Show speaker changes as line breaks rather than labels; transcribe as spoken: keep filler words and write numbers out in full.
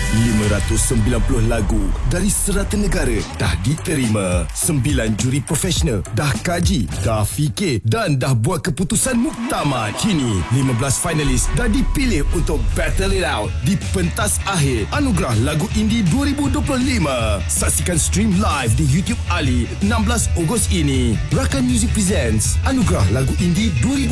lima ratus sembilan puluh lagu dari serata negara dah diterima. Sembilan juri profesional dah kaji, dah fikir dan dah buat keputusan muktamad. Kini lima belas finalis dah dipilih untuk battle it out di pentas akhir Anugerah Lagu Indie dua ribu dua puluh lima. Saksikan stream live di YouTube Ali enam belas Ogos ini. Rakan Music presents Anugerah Lagu Indie dua ribu